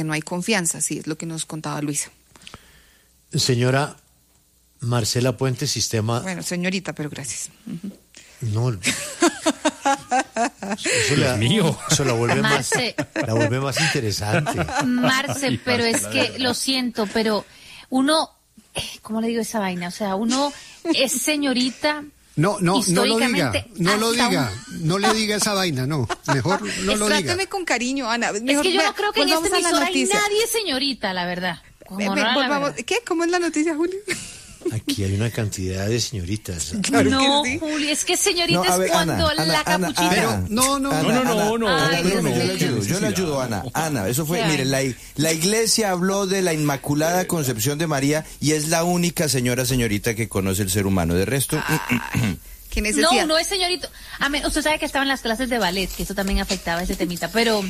porque no hay confianza, sí, es lo que nos contaba Luisa. Señora Marcela Puente, sistema... Bueno, señorita, pero gracias. Uh-huh. No... Dios mío. Eso la vuelve más interesante. Marce, pero es que, lo siento, pero uno, ¿cómo le digo esa vaina? O sea, uno es señorita... No lo diga, no le diga esa vaina, no, mejor no lo diga. Tráteme con cariño, Ana. Mejor, es que yo no creo que en esta emisora hay nadie señorita, la verdad. ¿Qué? ¿Cómo es la noticia, Julio? Aquí hay una cantidad de señoritas. Claro no, sí. Julio, es que señorita no, es cuando Ana, la capuchita. Pero, yo le ayudo, Ana. Ana, eso fue, mire, la iglesia habló de la Inmaculada Concepción de María y es la única señorita que conoce el ser humano. De resto... ¿Qué necesidad? No es señorito. Usted sabe que estaba en las clases de ballet, que eso también afectaba ese temita, pero...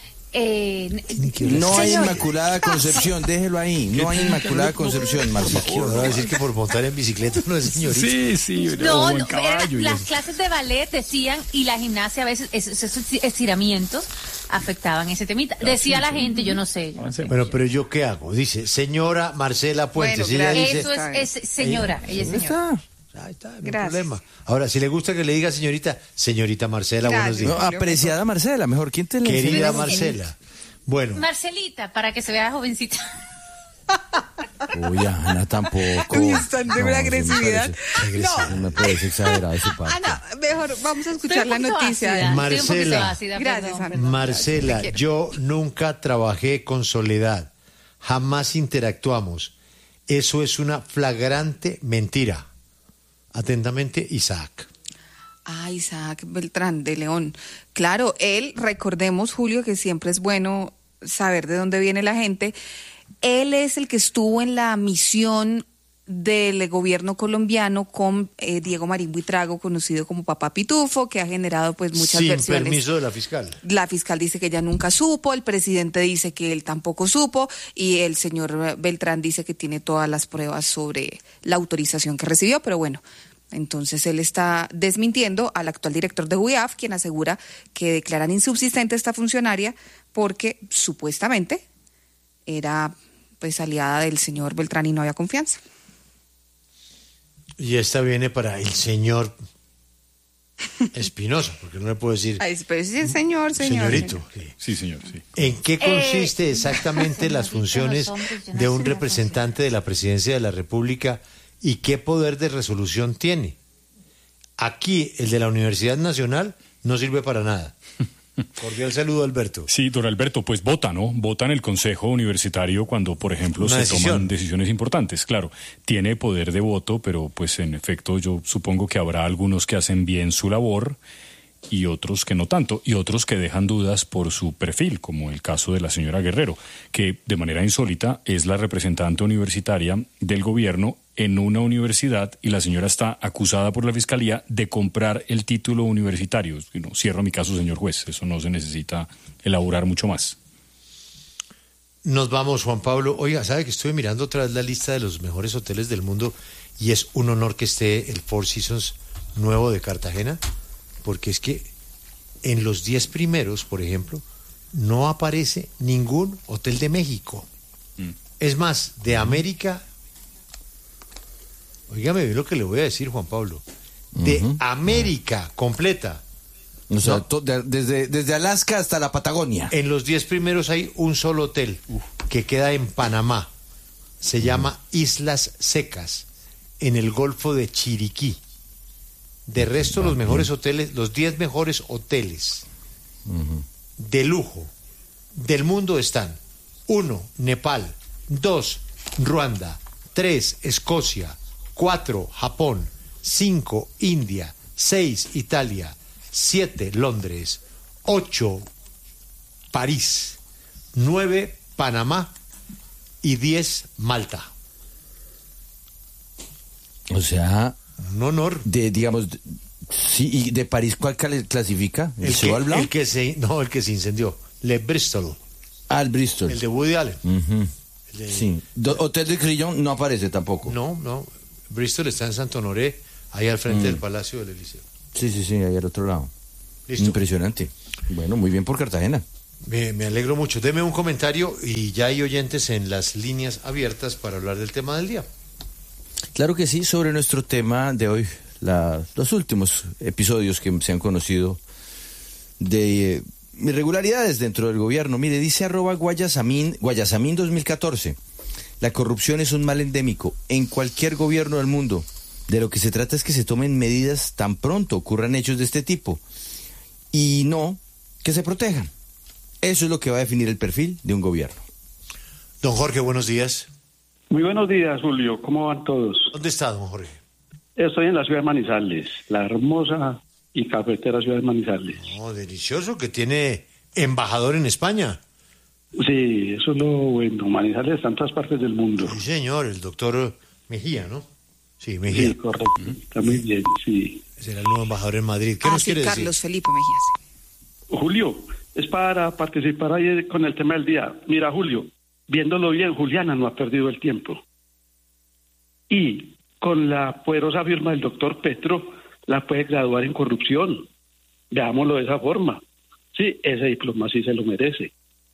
no hay Inmaculada Concepción, déjelo ahí. No hay Inmaculada Concepción, Marcelo. Va a decir que por montar en bicicleta no es señorita. Sí. No, las clases de ballet decían, y la gimnasia a veces, esos estiramientos afectaban ese temita. Decía la gente, yo no sé. Bueno, pero ¿yo qué hago? Dice, señora Marcela Puentes. Bueno, ella dice, eso es señora, ella es señora. Ahí está, no hay problema. Ahora, si le gusta que le diga señorita Marcela, buenos días. No, apreciada Marcela, mejor, ¿quién te le dice? Querida Marcela. Bueno. Marcelita, para que se vea jovencita. Uy, Ana, tampoco. Uy, están de una agresividad. No me puedes exagerar de su parte. Ana, mejor vamos a escuchar la noticia. Ácida. Marcela, Ácida, gracias, Ana. Marcela, yo nunca trabajé con Soledad. Jamás interactuamos. Eso es una flagrante mentira. Atentamente, Isaac. Isaac Beltrán de León. Claro, él, recordemos, Julio, que siempre es bueno saber de dónde viene la gente. Él es el que estuvo en la misión del gobierno colombiano con Diego Marín Buitrago, conocido como Papá Pitufo, que ha generado pues muchas versiones. Sin permiso de la fiscal. La fiscal dice que ella nunca supo, el presidente dice que él tampoco supo, y el señor Beltrán dice que tiene todas las pruebas sobre la autorización que recibió, pero bueno, entonces él está desmintiendo al actual director de UIAF, quien asegura que declaran insubsistente esta funcionaria porque supuestamente era pues aliada del señor Beltrán y no había confianza. Y esta viene para el señor Espinosa, porque no le puedo decir... Pero sí, señorito. Sí, señor, sí. ¿En qué consiste exactamente las funciones de un representante de la Presidencia de la República y qué poder de resolución tiene? Aquí, el de la Universidad Nacional no sirve para nada. Cordial saludo, Alberto. Sí, don Alberto, pues vota, ¿no? Vota en el Consejo Universitario cuando, por ejemplo, toman decisiones importantes. Claro, tiene poder de voto, pero pues en efecto yo supongo que habrá algunos que hacen bien su labor y otros que no tanto, y otros que dejan dudas por su perfil, como el caso de la señora Guerrero, que de manera insólita es la representante universitaria del gobierno en una universidad y la señora está acusada por la fiscalía de comprar el título universitario. Cierro mi caso, señor juez, eso no se necesita elaborar mucho más. Nos vamos, Juan Pablo. Oiga, ¿sabe que estuve mirando otra vez la lista de los mejores hoteles del mundo y es un honor que esté el Four Seasons nuevo de Cartagena? Porque es que en los 10 primeros, por ejemplo, no aparece ningún hotel de México. Es más, de América... Óigame bien lo que le voy a decir, Juan Pablo. De América completa. O sea, desde Alaska hasta la Patagonia. En los 10 primeros hay un solo hotel que queda en Panamá. Se llama Islas Secas, en el Golfo de Chiriquí. De resto, los mejores hoteles, los 10 mejores hoteles de lujo del mundo están: 1, Nepal; 2, Ruanda; 3, Escocia; 4, Japón; 5, India; 6, Italia; 7, Londres; 8, París; 9, Panamá; y 10, Malta. O sea... Un honor. Sí, ¿y de París cuál clasifica? El que se incendió. Le Bristol. El Bristol. El de Woody Allen. Sí. Hotel de Crillon no aparece tampoco. No. Bristol está en Santo Honoré, ahí al frente del Palacio del Elíseo. Sí, ahí al otro lado. Listo. Impresionante. Bueno, muy bien por Cartagena. Me alegro mucho. Deme un comentario y ya hay oyentes en las líneas abiertas para hablar del tema del día. Claro que sí, sobre nuestro tema de hoy, los últimos episodios que se han conocido de irregularidades dentro del gobierno. Mire, dice @Guayasamín 2014, la corrupción es un mal endémico en cualquier gobierno del mundo. De lo que se trata es que se tomen medidas tan pronto ocurran hechos de este tipo y no que se protejan. Eso es lo que va a definir el perfil de un gobierno. Don Jorge, buenos días. Muy buenos días, Julio. ¿Cómo van todos? ¿Dónde está, don Jorge? Estoy en la ciudad de Manizales, la hermosa y cafetera ciudad de Manizales. Oh, delicioso, que tiene embajador en España. Sí, eso es lo bueno. Manizales está en todas partes del mundo. Sí, señor, el doctor Mejía, ¿no? Sí, Mejía. Sí, correcto. Está muy bien, sí. Será el nuevo embajador en Madrid. ¿Qué nos quiere decir? Carlos Felipe Mejía. Julio, es para participar ahí con el tema del día. Mira, Julio, viéndolo bien, Juliana no ha perdido el tiempo. Y con la poderosa firma del doctor Petro, la puede graduar en corrupción. Veámoslo de esa forma. Sí, ese diploma sí se lo merece.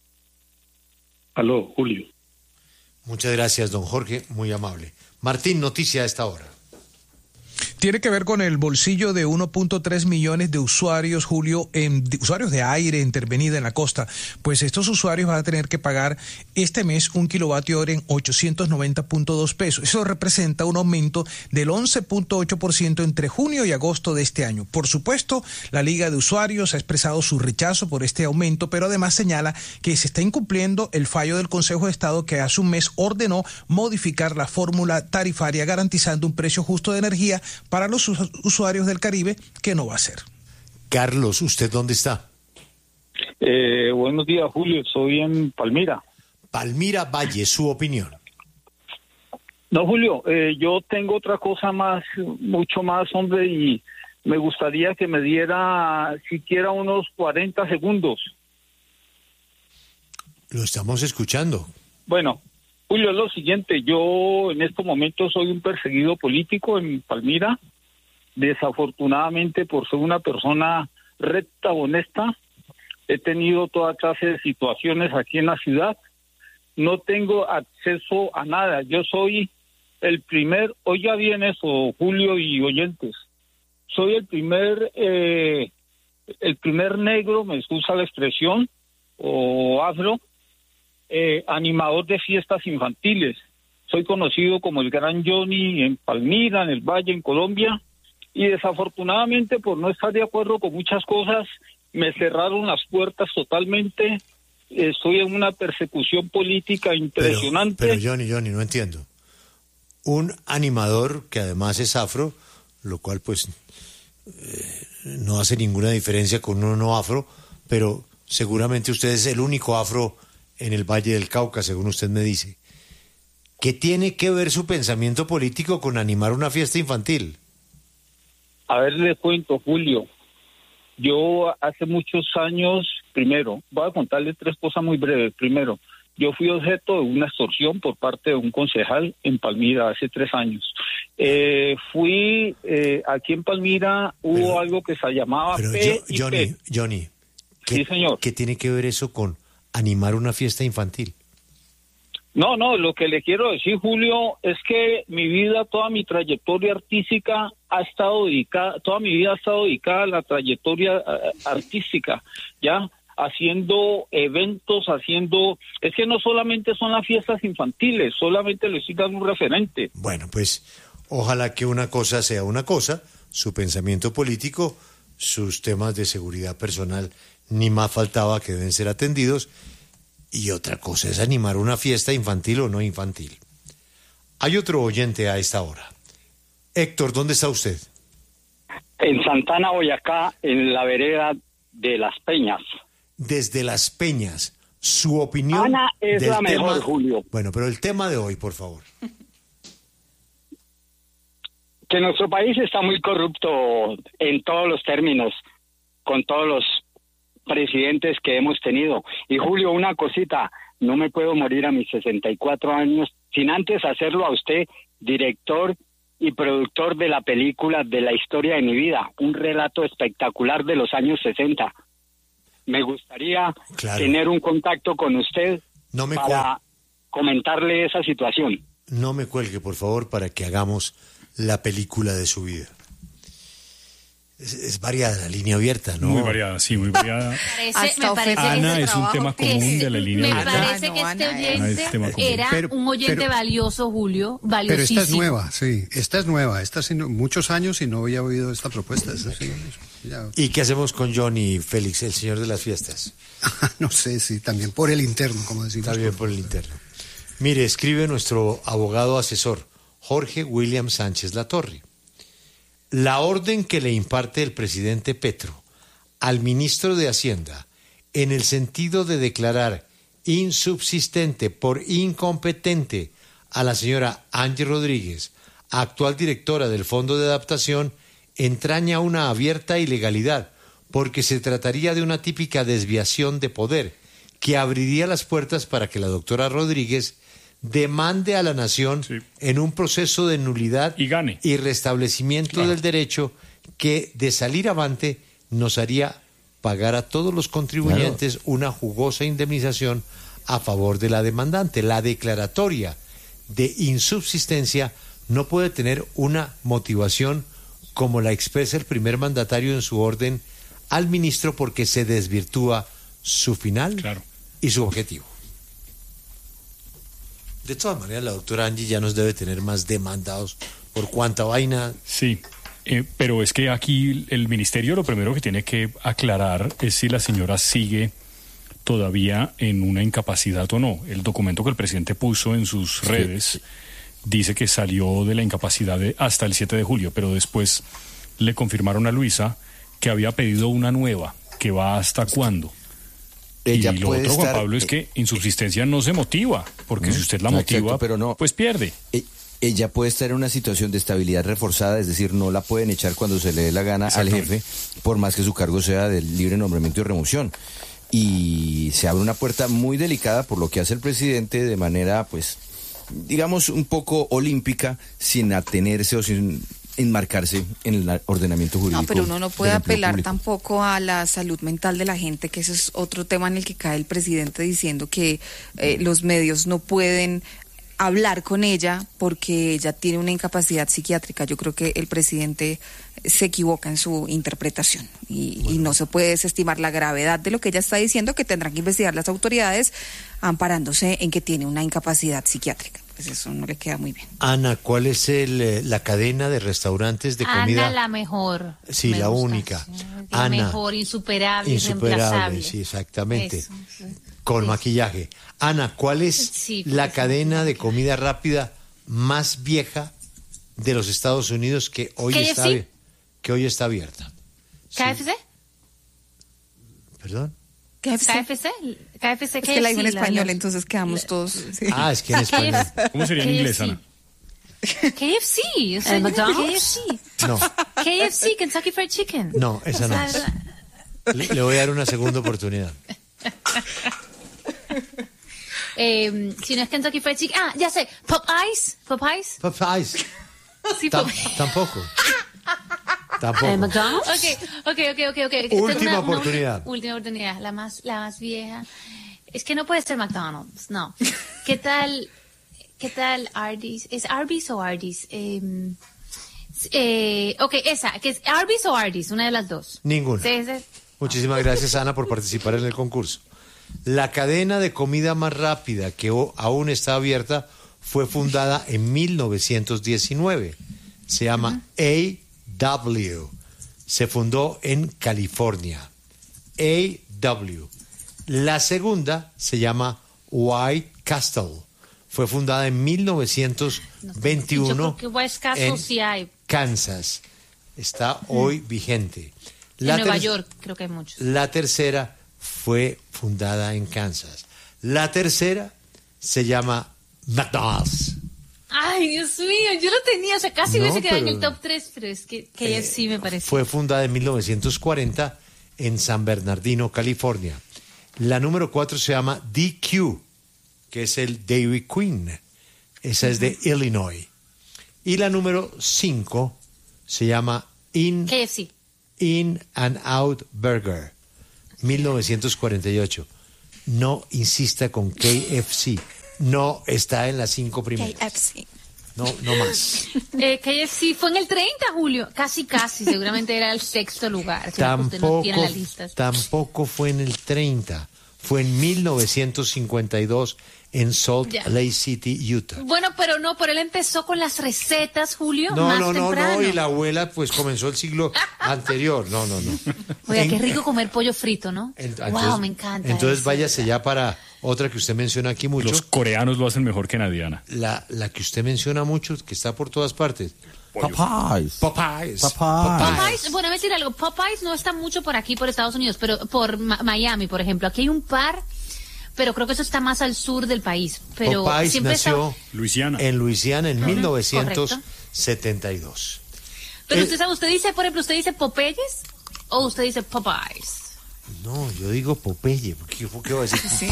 Aló, Julio. Muchas gracias, don Jorge, muy amable. Martín, noticia a esta hora. Tiene que ver con el bolsillo de 1.3 millones de usuarios, Julio, usuarios de aire intervenida en la costa. Pues estos usuarios van a tener que pagar este mes 1 kilovatio hora en 890.2 pesos. Eso representa un aumento del 11.8% entre junio y agosto de este año. Por supuesto, la Liga de Usuarios ha expresado su rechazo por este aumento, pero además señala que se está incumpliendo el fallo del Consejo de Estado que hace un mes ordenó modificar la fórmula tarifaria garantizando un precio justo de energía para los usuarios del Caribe, que no va a ser. Carlos, ¿usted dónde está? Buenos días, Julio. Estoy en Palmira. Palmira Valle, su opinión. No, Julio, yo tengo otra cosa más, mucho más, hombre, y me gustaría que me diera siquiera unos 40 segundos. Lo estamos escuchando. Bueno, Julio, es lo siguiente, yo en estos momentos soy un perseguido político en Palmira, desafortunadamente por ser una persona recta, honesta, he tenido toda clase de situaciones aquí en la ciudad, no tengo acceso a nada, yo soy el primer, oiga bien eso, Julio y oyentes, soy el primer negro, me excusa la expresión, o afro, animador de fiestas infantiles. Soy conocido como el Gran Johnny en Palmira, en el Valle, en Colombia, y desafortunadamente por no estar de acuerdo con muchas cosas, me cerraron las puertas totalmente. Estoy en una persecución política impresionante. Pero Johnny, no entiendo. Un animador que además es afro, lo cual pues no hace ninguna diferencia con uno no afro, pero seguramente usted es el único afro en el Valle del Cauca, según usted me dice. ¿Qué tiene que ver su pensamiento político con animar una fiesta infantil? A ver, le cuento, Julio. Yo hace muchos años, primero, voy a contarle 3 cosas muy breves. Primero, yo fui objeto de una extorsión por parte de un concejal en Palmira hace 3 años. Aquí en Palmira hubo algo que se llamaba Johnny, sí, señor. ¿Qué tiene que ver eso con animar una fiesta infantil? No, lo que le quiero decir, Julio, es que mi vida, toda mi trayectoria artística ha estado dedicada, toda mi vida ha estado dedicada a la trayectoria artística, ¿ya? Haciendo eventos, es que no solamente son las fiestas infantiles, solamente les estoy dando un referente. Bueno, pues ojalá que una cosa sea una cosa, su pensamiento político, sus temas de seguridad personal, ni más faltaba que deben ser atendidos, y otra cosa es animar una fiesta infantil o no infantil. Hay otro oyente a esta hora. Héctor, ¿dónde está usted? En Santana, Boyacá, en la vereda de Las Peñas. Desde Las Peñas, su opinión. Ana es del la tema... mejor, Julio. Bueno, pero el tema de hoy, por favor. Que nuestro país está muy corrupto en todos los términos, con todos los presidentes que hemos tenido. Y Julio, una cosita, no me puedo morir a mis 64 años sin antes hacerlo a usted, director y productor de la película de la historia de mi vida, un relato espectacular de los años 60. me gustaría tener un contacto con usted para comentarle esa situación. No me cuelgue, por favor, para que hagamos la película de su vida. Es variada la línea abierta, ¿no? Muy variada, sí, muy variada. Me parece Ana es un tema común de la línea abierta. Me parece que este oyente era un oyente valioso, Julio, valiosísimo. Pero esta es nueva, sí, esta es nueva. Esta hace muchos años y no había oído esta propuesta. ¿Y qué hacemos con Johnny Félix, el señor de las fiestas? No sé, sí, también por el interno, como decimos. También por el interno. Mire, escribe nuestro abogado asesor, Jorge William Sánchez Latorre. La orden que le imparte el presidente Petro al ministro de Hacienda en el sentido de declarar insubsistente por incompetente a la señora Angie Rodríguez, actual directora del Fondo de Adaptación, entraña una abierta ilegalidad, porque se trataría de una típica desviación de poder que abriría las puertas para que la doctora Rodríguez demande a la nación en un proceso de nulidad y gane y restablecimiento del derecho que, de salir avante, nos haría pagar a todos los contribuyentes una jugosa indemnización a favor de la demandante. La declaratoria de insubsistencia no puede tener una motivación como la expresa el primer mandatario en su orden al ministro, porque se desvirtúa su final y su objetivo. De todas maneras, la doctora Angie ya nos debe tener más demandados por cuánta vaina. Sí, pero es que aquí el ministerio lo primero que tiene que aclarar es si la señora sigue todavía en una incapacidad o no. El documento que el presidente puso en sus redes dice que salió de la incapacidad hasta el 7 de julio, pero después le confirmaron a Luisa que había pedido una nueva, que va hasta cuándo. Ella y lo puede otro, Juan estar, Pablo, es que insubsistencia no se motiva, porque si usted la motiva, pero no, pues pierde. Ella puede estar en una situación de estabilidad reforzada, es decir, no la pueden echar cuando se le dé la gana al jefe, por más que su cargo sea de libre nombramiento y remoción. Y se abre una puerta muy delicada por lo que hace el presidente de manera, pues, digamos, un poco olímpica, sin atenerse o sin enmarcarse en el ordenamiento jurídico. No, pero uno no puede apelar tampoco a la salud mental de la gente, que ese es otro tema en el que cae el presidente diciendo que los medios no pueden hablar con ella porque ella tiene una incapacidad psiquiátrica. Yo creo que el presidente se equivoca en su interpretación y no se puede desestimar la gravedad de lo que ella está diciendo, que tendrán que investigar las autoridades amparándose en que tiene una incapacidad psiquiátrica. Pues eso no le queda muy bien. Ana, ¿cuál es la cadena de restaurantes de comida? Ana, la mejor. Sí, la única. Sí. Ana. Mejor, insuperable, irreemplazable. Sí, exactamente. Eso, sí. Con maquillaje. Ana, ¿cuál es la cadena de comida rápida más vieja de los Estados Unidos que hoy está abierta? ¿KFC? ¿Perdón? KFC, KFC, es que la digo en español, entonces quedamos todos. Sí. Ah, es que en español. ¿Cómo sería en inglés, Ana? KFC, McDonald's. No. KFC, Kentucky Fried Chicken. No, esa no es. Le voy a dar una segunda oportunidad. Si no es Kentucky Fried Chicken. Ah, ya sé. Popeyes. Sí, Tampoco. Tampoco. McDonald's. Okay. Última oportunidad. Última oportunidad. La más vieja. Es que no puede ser McDonald's. No. ¿Qué tal Arby's? ¿Es Arby's o Arby's? Esa. ¿Que es Arby's o Arby's? Una de las dos. Ninguna. Sí. Muchísimas gracias, Ana, por participar en el concurso. La cadena de comida más rápida que aún está abierta fue fundada en 1919. Se llama A.W. Se fundó en California. A.W. La segunda se llama White Castle. Fue fundada en 1921 en Kansas. Está hoy vigente. En Nueva York creo que hay muchos. La tercera fue fundada en Kansas. La tercera se llama McDonald's. Ay, Dios mío, yo lo tenía, o sea, casi hubiese quedado en el top 3, pero es que sí me parece. Fue fundada en 1940 en San Bernardino, California. La número 4 se llama DQ, que es el Dairy Queen. Esa es de Illinois. Y la número 5 se llama KFC. In and Out Burger, 1948. No insista con KFC. No está en las 5 primeras. KFC. No más. KFC fue en el 30, Julio. Casi. Seguramente era el 6º lugar. Si usted no tiene la lista. Tampoco fue en el 30. Fue en 1952 en Salt Lake City, Utah. Bueno, pero él empezó con las recetas, Julio, más temprano. No, y la abuela pues comenzó el siglo anterior. No. Oiga, qué rico comer pollo frito, ¿no? Wow, me encanta. Entonces eso, váyase ya para otra que usted menciona aquí mucho. Los coreanos lo hacen mejor que nadie, Ana. La que usted menciona mucho, que está por todas partes. Popeyes. Popeyes, bueno, voy a decir algo. Popeyes no está mucho por aquí, por Estados Unidos, pero por Miami, por ejemplo. Aquí hay un par, pero creo que eso está más al sur del país. Pero Popeyes siempre nació en Luisiana en 1972. Correcto. Pero usted dice, por ejemplo, ¿usted dice Popeyes o usted dice Popeyes? No, yo digo Popeye. ¿Qué voy a decir? Sí,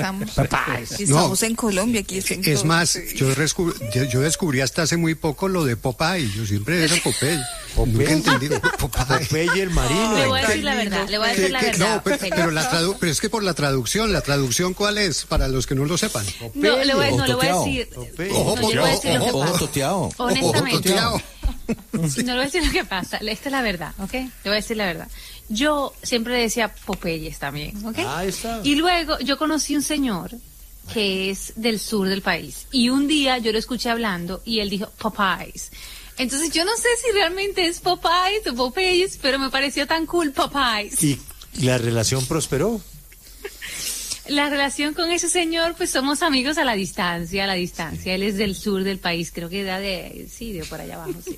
estamos en Colombia. Aquí es más, yo descubrí hasta hace muy poco lo de Popeye. Yo siempre era Popeye. Nunca entendí. Popeye el marino. Le voy a decir la verdad. No, pero es que por la traducción ¿cuál es? Para los que no lo sepan. No, le voy a decir. Ojo toteado. Honestamente. No le voy a decir lo que pasa. Esta es la verdad, ¿ok? Le voy a decir la verdad. Yo siempre decía Popeyes también, ¿ok? Ahí está. Y luego yo conocí un señor que es del sur del país. Y un día yo lo escuché hablando y él dijo Popeyes. Entonces yo no sé si realmente es Popeyes o Popeyes, pero me pareció tan cool Popeyes. ¿Y la relación prosperó? La relación con ese señor, pues somos amigos a la distancia. Él es del sur del país, creo que era de por allá abajo, sí.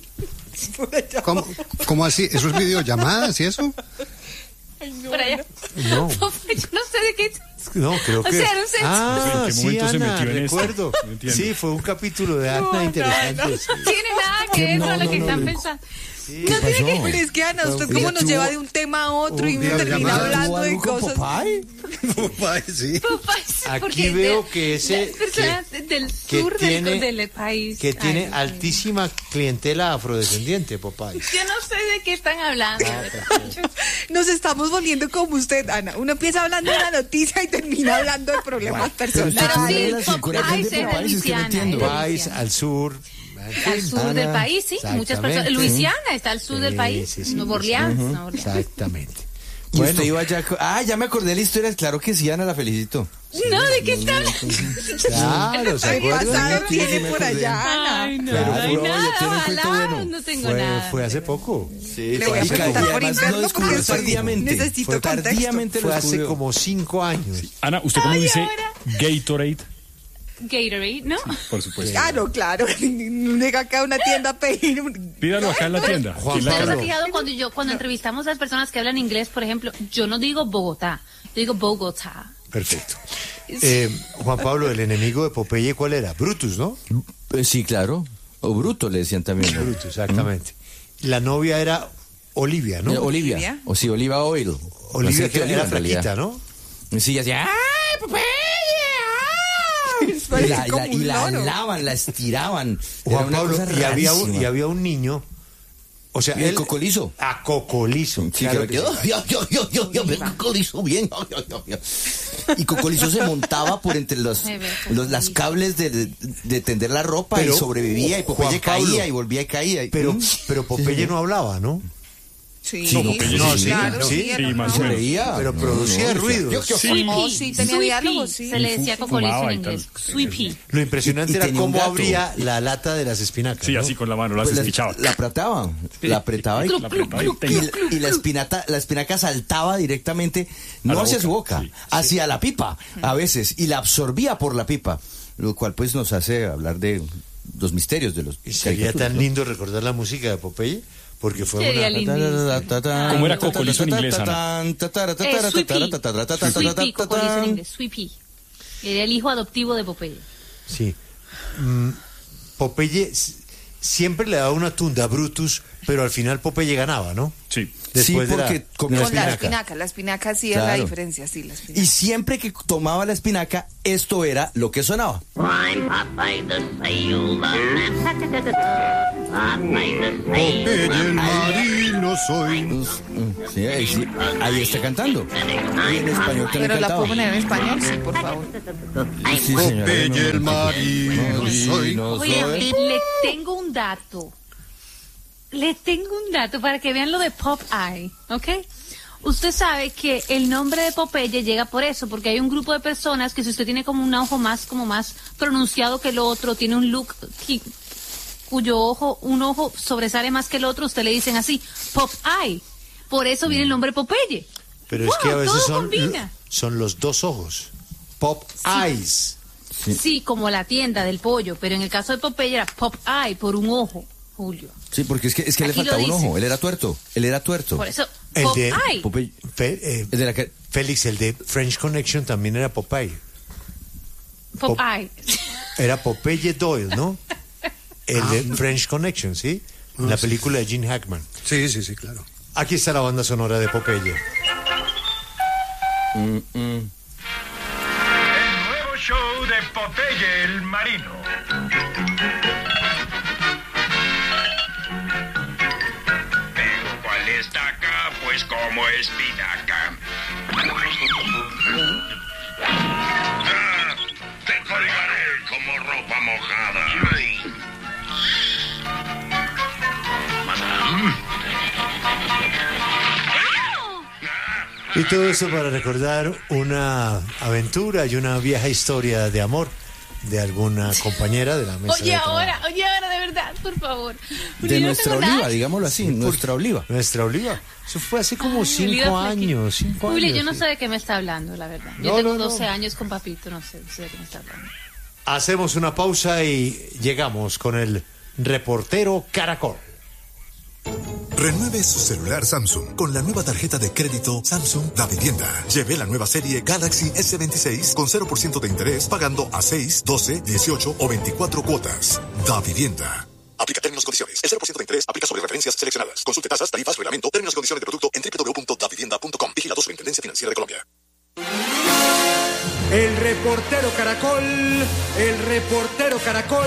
¿Cómo así? ¿Eso es videollamadas y eso? Por allá. No. Yo no sé de qué. No, creo que. O sea, no sé. ¿En qué momento se metió en recuerdo. esto? Sí, fue un capítulo de Ana interesante. No tiene nada que ver con lo que están pensando. Sí. No tiene que ver, es que Ana, usted cómo nos lleva de un tema a otro y uno termina hablando de cosas. Popeye, sí. Aquí veo que ese del sur del país. Que tiene altísima clientela afrodescendiente, Popeye. Yo no sé de qué están hablando. Nos estamos volviendo como usted, Ana. Uno empieza hablando de la noticia y termina hablando de problemas personales. Pero sí, Popeye es de Luisiana. Popeye al sur. Al sur del país, sí, muchas personas. Luisiana está al sur del país, Nueva Orleans. Exactamente. Y usted iba ya. Ya me acordé de la historia. Claro que sí, Ana, la felicito. No, ¿de qué está? Claro, ¿se acuerdan? Tiene por allá, Ana. Ay, no, nada, no tengo nada. Fue hace poco. Sí, le voy a preguntar por interno porque necesito contexto. Fue hace como 5 años. Ana, ¿usted cómo dice Gatorade? Gatorade, ¿no? Sí, por supuesto. Claro. Llega acá a una tienda a pedir. Pídalo acá en la tienda. ¿Ustedes han fijado cuando entrevistamos a las personas que hablan inglés, por ejemplo, yo no digo Bogotá, yo digo Bogotá. Perfecto. Juan Pablo, el enemigo de Popeye, ¿cuál era? Brutus, ¿no? Sí, claro. O Bruto le decían también. Brutus, exactamente. La novia era Olivia, ¿no? Olivia. O sí, Oliva Oil. Olivia que era flaquita, ¿no? Sí, hacía ¡ay, Popeye! Y la alaban, la estiraban. Juan Pablo, y había un niño. O sea, el Cocolizo. A Cocolizo. Sí, claro que Cocolizo, bien. Y Cocolizo se montaba por entre las cables de tender la ropa y sobrevivía. Y Popeye caía y volvía y caía. Pero Popeye no hablaba, ¿no? Sí, sí, más o menos. Pero producía ruido. Sí, tenía diálogo, sí. Se le decía Cocolizo en inglés. Sweepy. Lo impresionante era cómo abría la lata de las espinacas. Sí, así con la mano, las espichaba. La apretaba y la espinaca saltaba directamente, no hacia su boca, hacia la pipa, a veces, y la absorbía por la pipa, lo cual pues nos hace hablar de los misterios de los... Y sería tan lindo recordar la música de Popeye. Porque fue ¿Cómo era Cocolizo en inglés, Ana? Sweepy, Cocolizo en inglés, Sweepy. Era el hijo adoptivo de Popeye. Sí. Popeye siempre le daba una tunda a Brutus, pero al final Popeye ganaba, ¿no? Sí. Después porque con la espinaca sí es la diferencia, sí, la espinaca. Y siempre que tomaba la espinaca, esto era lo que sonaba. Popeye el marino soy. Sí, ahí está cantando. Y en español también Pero la cantaba. puedo poner en español, sí, por favor. Sí, señora, Popeye el marino soy. Oye, le tengo un dato. Para que vean lo de Popeye, ¿ok? Usted sabe que el nombre de Popeye llega por eso, porque hay un grupo de personas que si usted tiene como un ojo más pronunciado que el otro, tiene un look un ojo sobresale más que el otro, usted le dicen así, Popeye. Por eso viene el nombre Popeye. Pero es que a veces son los dos ojos. Pop-Eyes. Sí, como la tienda del pollo, pero en el caso de Popeye era Popeye por un ojo, Julio. Sí, porque es que le faltaba un ojo. Él era tuerto. Por eso, Popeye. Félix, el de French Connection también era Popeye. Popeye. Era Popeye Doyle, ¿no? El de French Connection, ¿sí? La película de Gene Hackman. Sí, claro. Aquí está la banda sonora de Popeye. El nuevo show de Popeye el marino. Pero ¿cuál estaca? Pues como espinaca. Te colgaré como ropa mojada. Y todo eso para recordar una aventura y una vieja historia de amor de alguna compañera de la mesa. Oye, ahora, de verdad, por favor. De nuestra oliva, digámoslo así, nuestra oliva. Nuestra oliva. Eso fue hace como 5 años. Julio, yo no sé de qué me está hablando, la verdad. Yo tengo 12 años con Papito, no sé de qué me está hablando. Hacemos una pausa y llegamos con el reportero Caracol. Renueve su celular Samsung con la nueva tarjeta de crédito Samsung Da Vivienda. Lleve la nueva serie Galaxy S26 con 0% de interés pagando a 6, 12, 18 o 24 cuotas. Da Vivienda. Aplica términos y condiciones. El 0% de interés aplica sobre referencias seleccionadas. Consulte tasas, tarifas, reglamento, términos y condiciones de producto en www.davivienda.com. Vigilado Superintendencia Financiera de Colombia. El reportero Caracol.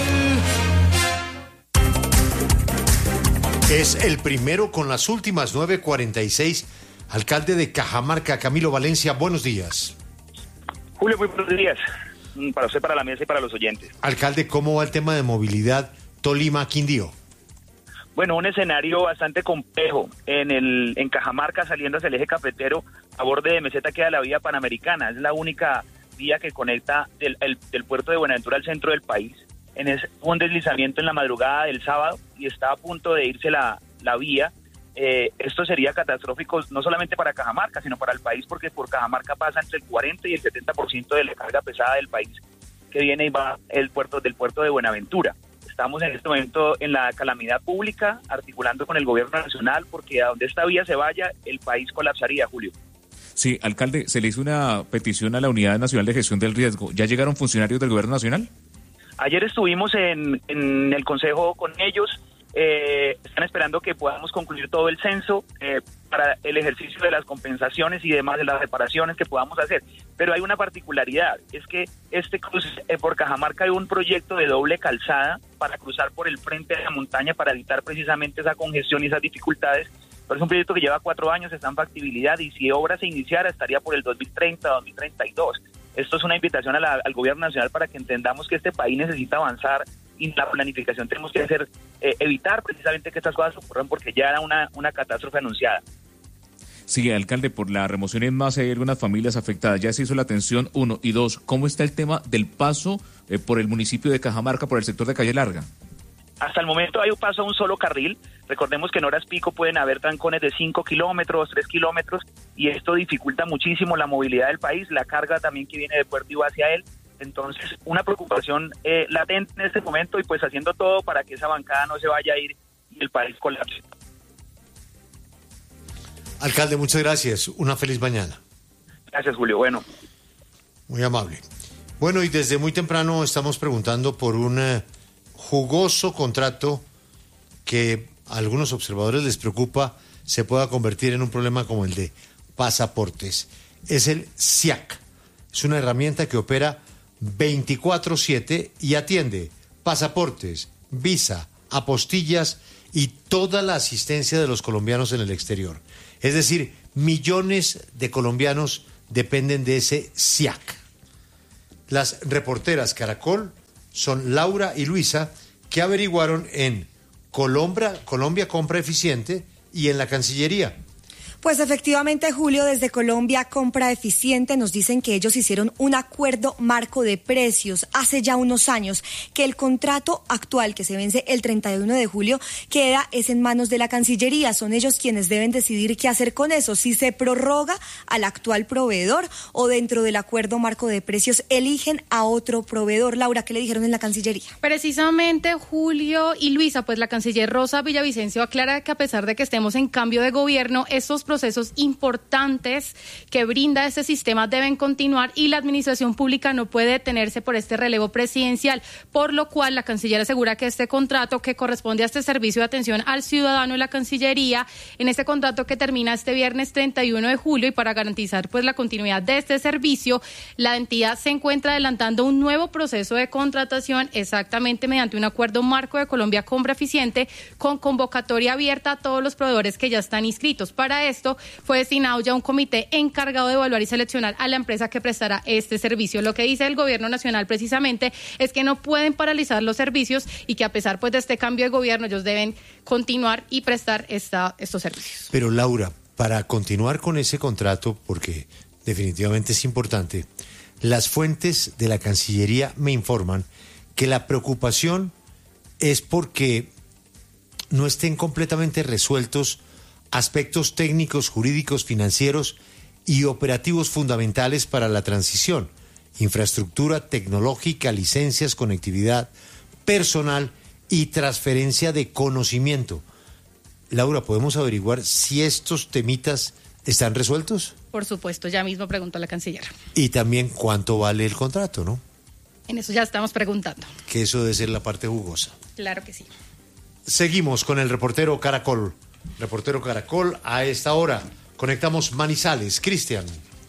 Es el primero con las últimas 9:46. Alcalde de Cajamarca, Camilo Valencia, buenos días. Julio, muy buenos días. Para usted, para la mesa y para los oyentes. Alcalde, ¿cómo va el tema de movilidad Tolima-Quindío? Bueno, un escenario bastante complejo. En Cajamarca, saliendo hacia el eje cafetero, a borde de Meseta queda la vía Panamericana. Es la única vía que conecta del puerto de Buenaventura al centro del país. Hubo un deslizamiento en la madrugada del sábado y está a punto de irse la vía. Esto sería catastrófico no solamente para Cajamarca, sino para el país, porque por Cajamarca pasa entre el 40 y el 70% de la carga pesada del país que viene y va del puerto de Buenaventura. Estamos en este momento en la calamidad pública, articulando con el gobierno nacional, porque a donde esta vía se vaya, el país colapsaría, Julio. Sí, alcalde, se le hizo una petición a la Unidad Nacional de Gestión del Riesgo. ¿Ya llegaron funcionarios del gobierno nacional? Ayer estuvimos en el consejo con ellos, están esperando que podamos concluir todo el censo para el ejercicio de las compensaciones y demás de las reparaciones que podamos hacer. Pero hay una particularidad, es que este cruce por Cajamarca hay un proyecto de doble calzada para cruzar por el frente de la montaña para evitar precisamente esa congestión y esas dificultades. Pero es un proyecto que lleva 4 años, está en factibilidad y si obra se iniciara estaría por el 2030, 2032. Esto es una invitación al gobierno nacional para que entendamos que este país necesita avanzar y la planificación tenemos que hacer, evitar precisamente que estas cosas ocurran porque ya era una catástrofe anunciada. Sí, alcalde, por la remoción en masa hay algunas familias afectadas. Ya se hizo la atención, 1 y 2. ¿Cómo está el tema del paso por el municipio de Cajamarca, por el sector de Calle Larga? Hasta el momento hay un paso a un solo carril. Recordemos que en horas pico pueden haber trancones de 5 kilómetros, 3 kilómetros, y esto dificulta muchísimo la movilidad del país, la carga también que viene de puerto y va hacia él. Entonces, una preocupación latente en este momento y pues haciendo todo para que esa bancada no se vaya a ir y el país colapse. Alcalde, muchas gracias. Una feliz mañana. Gracias, Julio. Bueno. Muy amable. Bueno, y desde muy temprano estamos preguntando por un jugoso contrato que a algunos observadores les preocupa se pueda convertir en un problema como el de pasaportes. Es el SIAC. Es una herramienta que opera 24/7 y atiende pasaportes, visa, apostillas y toda la asistencia de los colombianos en el exterior. Es decir, millones de colombianos dependen de ese SIAC. Las reporteras Caracol son Laura y Luisa, que averiguaron en Colombia Compra Eficiente y en la Cancillería. Pues efectivamente, Julio, desde Colombia Compra Eficiente nos dicen que ellos hicieron un acuerdo marco de precios hace ya unos años, que el contrato actual que se vence el 31 de julio es en manos de la Cancillería. Son ellos quienes deben decidir qué hacer con eso, si se prorroga al actual proveedor o dentro del acuerdo marco de precios eligen a otro proveedor. Laura, ¿qué le dijeron en la Cancillería? Precisamente, Julio y Luisa, pues la canciller Rosa Villavicencio aclara que a pesar de que estemos en cambio de gobierno, estos procesos importantes que brinda este sistema deben continuar y la administración pública no puede detenerse por este relevo presidencial, por lo cual la canciller asegura que este contrato que corresponde a este servicio de atención al ciudadano de la Cancillería, en este contrato que termina este viernes 31 de julio y para garantizar pues la continuidad de este servicio, la entidad se encuentra adelantando un nuevo proceso de contratación exactamente mediante un acuerdo marco de Colombia Compra Eficiente con convocatoria abierta a todos los proveedores que ya están inscritos. Para esto fue destinado ya un comité encargado de evaluar y seleccionar a la empresa que prestará este servicio. Lo que dice el gobierno nacional precisamente es que no pueden paralizar los servicios y que a pesar pues de este cambio de gobierno ellos deben continuar y prestar estos servicios. Pero Laura, para continuar con ese contrato, porque definitivamente es importante, las fuentes de la Cancillería me informan que la preocupación es porque no estén completamente resueltos aspectos técnicos, jurídicos, financieros y operativos fundamentales para la transición, infraestructura tecnológica, licencias, conectividad, personal y transferencia de conocimiento. Laura, ¿podemos averiguar si estos temitas están resueltos? Por supuesto, ya mismo preguntó la canciller. Y también cuánto vale el contrato, ¿no? En eso ya estamos preguntando. Que eso debe ser la parte jugosa. Claro que sí. Seguimos con el reportero Caracol. Reportero Caracol, a esta hora conectamos Manizales. Cristian.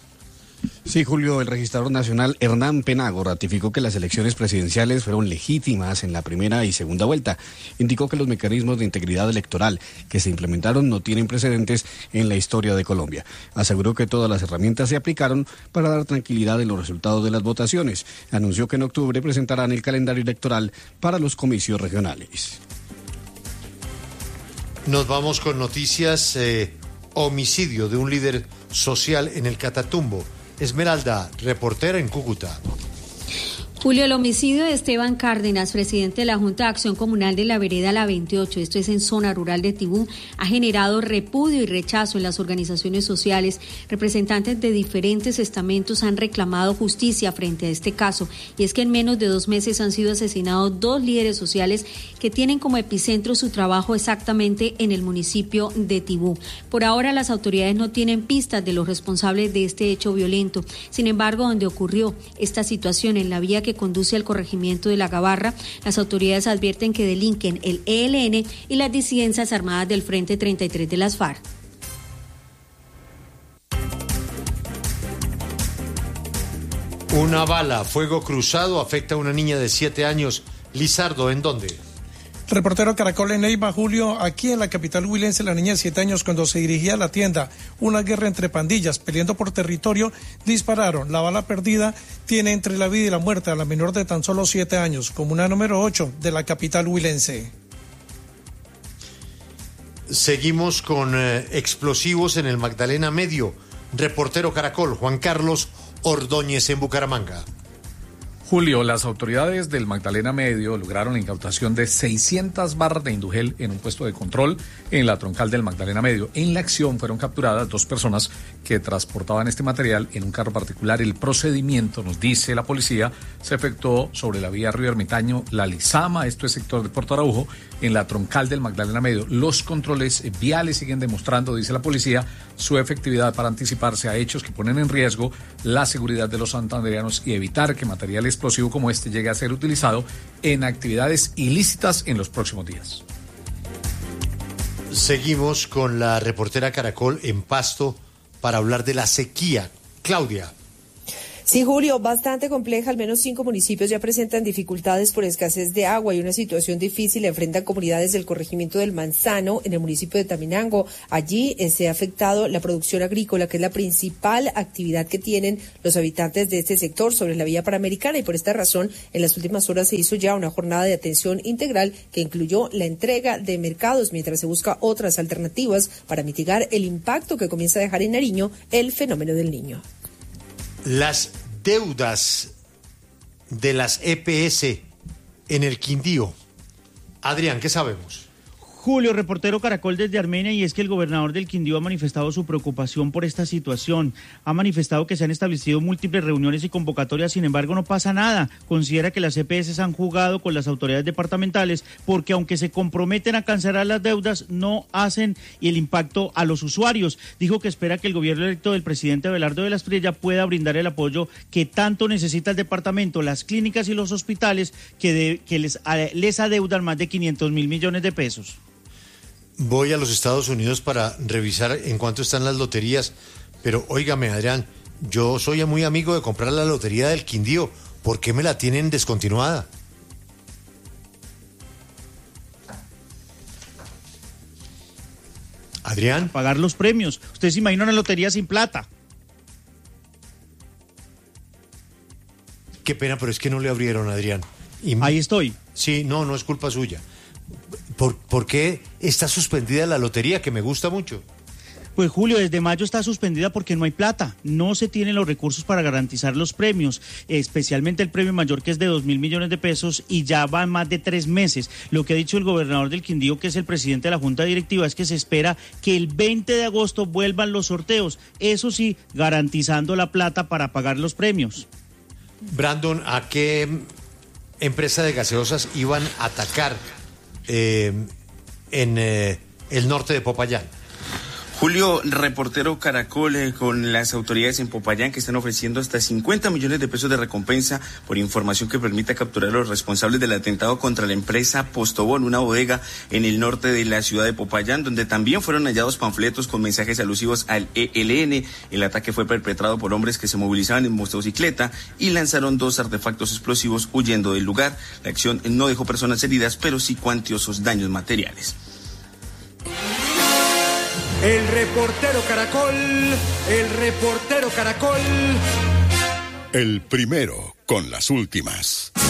Sí, Julio, el registrador nacional Hernán Penago ratificó que las elecciones presidenciales fueron legítimas en la primera y segunda vuelta. Indicó que los mecanismos de integridad electoral que se implementaron no tienen precedentes en la historia de Colombia. Aseguró que todas las herramientas se aplicaron para dar tranquilidad en los resultados de las votaciones. Anunció que en octubre presentarán el calendario electoral para los comicios regionales. Nos vamos con noticias. Homicidio de un líder social en el Catatumbo. Esmeralda, reportera en Cúcuta. Julio, el homicidio de Esteban Cárdenas, presidente de la Junta de Acción Comunal de la Vereda La 28, esto es en zona rural de Tibú, ha generado repudio y rechazo en las organizaciones sociales. Representantes de diferentes estamentos han reclamado justicia frente a este caso, y es que en menos de 2 meses han sido asesinados 2 líderes sociales que tienen como epicentro su trabajo exactamente en el municipio de Tibú. Por ahora las autoridades no tienen pistas de los responsables de este hecho violento. Sin embargo, donde ocurrió esta situación, en la vía que conduce al corregimiento de La Gabarra, las autoridades advierten que delinquen el ELN y las disidencias armadas del Frente 33 de las FARC. Una bala, fuego cruzado, afecta a una niña de 7 años. Lizardo, ¿en dónde? Reportero Caracol en Neiva, Julio, aquí en la capital huilense, la niña de 7 años, cuando se dirigía a la tienda, una guerra entre pandillas, peleando por territorio, dispararon. La bala perdida tiene entre la vida y la muerte a la menor de tan solo 7 años, comuna número 8 de la capital huilense. Seguimos con explosivos en el Magdalena Medio. Reportero Caracol, Juan Carlos Ordóñez en Bucaramanga. Julio, las autoridades del Magdalena Medio lograron la incautación de 600 barras de Indugel en un puesto de control en la troncal del Magdalena Medio. En la acción fueron capturadas 2 personas que transportaban este material en un carro particular. El procedimiento, nos dice la policía, se efectuó sobre la vía Río Ermitaño, La Lizama, esto es sector de Puerto Araujo, en la troncal del Magdalena Medio. Los controles viales siguen demostrando, dice la policía, su efectividad para anticiparse a hechos que ponen en riesgo la seguridad de los santandereanos y evitar que material explosivo como este llegue a ser utilizado en actividades ilícitas en los próximos días. Seguimos con la reportera Caracol en Pasto para hablar de la sequía. Claudia. Sí, Julio, bastante compleja. Al menos 5 municipios ya presentan dificultades por escasez de agua y una situación difícil enfrentan comunidades del corregimiento del Manzano en el municipio de Taminango. Allí se ha afectado la producción agrícola, que es la principal actividad que tienen los habitantes de este sector sobre la vía Panamericana, y por esta razón en las últimas horas se hizo ya una jornada de atención integral que incluyó la entrega de mercados mientras se busca otras alternativas para mitigar el impacto que comienza a dejar en Nariño el fenómeno del Niño. Las deudas de las EPS en el Quindío. Adrián, ¿qué sabemos? Julio, reportero Caracol desde Armenia, y es que el gobernador del Quindío ha manifestado su preocupación por esta situación. Ha manifestado que se han establecido múltiples reuniones y convocatorias, sin embargo no pasa nada. Considera que las EPS han jugado con las autoridades departamentales porque aunque se comprometen a cancelar las deudas, no hacen el impacto a los usuarios. Dijo que espera que el gobierno electo del presidente Abelardo de la Espriella pueda brindar el apoyo que tanto necesita el departamento, las clínicas y los hospitales que les adeudan más de 500 mil millones de pesos. Voy a los Estados Unidos para revisar en cuánto están las loterías, pero óigame, Adrián, yo soy muy amigo de comprar la lotería del Quindío. ¿Por qué me la tienen descontinuada? Adrián. Pagar los premios. Usted se imagina una lotería sin plata. Qué pena, pero es que no le abrieron, Adrián. Ahí estoy. Sí, no es culpa suya. ¿Por qué está suspendida la lotería, que me gusta mucho? Pues Julio, desde mayo está suspendida porque no hay plata, no se tienen los recursos para garantizar los premios, especialmente el premio mayor, que es de 2.000 millones de pesos, y ya van más de 3 meses. Lo que ha dicho el gobernador del Quindío, que es el presidente de la Junta Directiva, es que se espera que el 20 de agosto vuelvan los sorteos, eso sí, garantizando la plata para pagar los premios. Brandon, ¿a qué empresa de gaseosas iban a atacar en el norte de Popayán? Julio, reportero Caracol, con las autoridades en Popayán, que están ofreciendo hasta 50 millones de pesos de recompensa por información que permita capturar a los responsables del atentado contra la empresa Postobón, una bodega en el norte de la ciudad de Popayán, donde también fueron hallados panfletos con mensajes alusivos al ELN. El ataque fue perpetrado por hombres que se movilizaban en motocicleta y lanzaron 2 artefactos explosivos huyendo del lugar. La acción no dejó personas heridas, pero sí cuantiosos daños materiales. El reportero Caracol. El primero con las últimas.